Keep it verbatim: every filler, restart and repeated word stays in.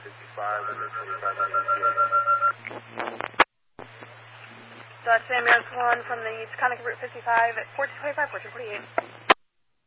fifty-five, and then twenty-five on E T A. Dutch ambulance one from the Taconic Route fifty-five at fourteen twenty-five, fourteen forty-eight.